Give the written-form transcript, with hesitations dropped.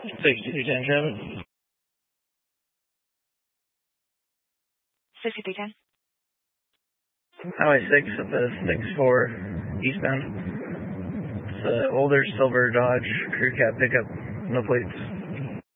6210. Highway 6 at the 6-4 eastbound. It's an older silver Dodge crew cab pickup, no plates.